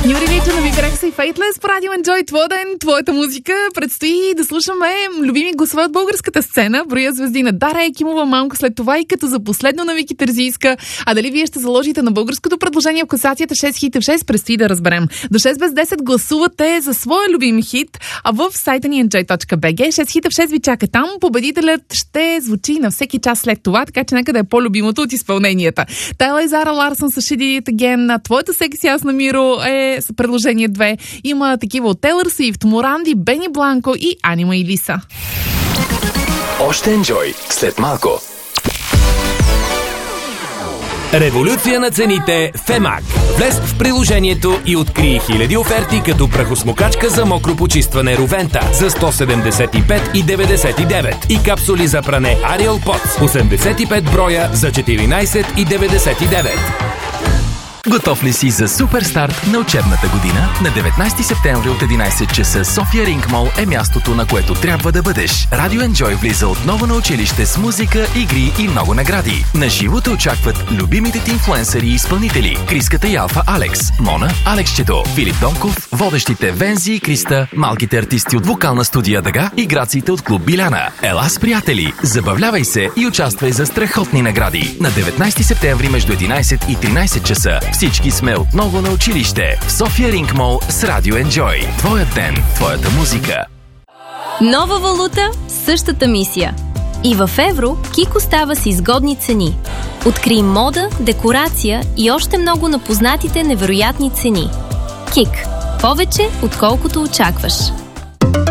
New Religion на Vibrex и Faithless по радио Enjoy. Твой ден, твоята музика. Предстои да слушаме любими гласове от българската сцена. Броя звезди на Дара Екимова малко след това и като за последно на Вики Терзийска. А дали вие ще заложите на българското предложение в класацията 6 хита в 6, предстои да разберем. До 6 без 10 гласувате за своя любим хит, а в сайта ни enjoy.bg 6 хита в 6 ви чака там. Победителят ще звучи на всеки час след това, така че нека да е по-любимото от изпълненията. Тайла и Зара Ларсън с She Did It Again. Твоята секси аз намиро е с предложение 2. Има такива от Тейлър Свифт, Моранди, Бени Бланко и Анима и Лиса. Още Enjoy след малко. Революция на цените Фемак. Влез в приложението и открий хиляди оферти като прахосмокачка за мокро почистване Ровента за 175,99 и капсули за пране Ariel Pots 85 броя за 14,99. Готов ли си за супер старт на учебната година? На 19 септември от 11 часа София Ринг Мол е мястото, на което трябва да бъдеш. Радио Enjoy влиза отново на училище с музика, игри и много награди. На живо те очакват любимите ти инфлуенсъри и изпълнители. Криската и Алфа Алекс, Мона, Алексчето, Филип Донков, водещите Вензи и Криста, малките артисти от вокална студия Дъга и граците от клуб Биляна. Ела с приятели, забавлявай се и участвай за страхотни награди. На 19 септември между 11 и 13 часа всички сме отново на училище в София Ринг Мол с Радио Enjoy. Твоят ден, твоята музика. Нова валута, същата мисия. И в евро Кик остава с изгодни цени. Открий мода, декорация и още много на познатите невероятни цени. Кик. Повече, отколкото очакваш.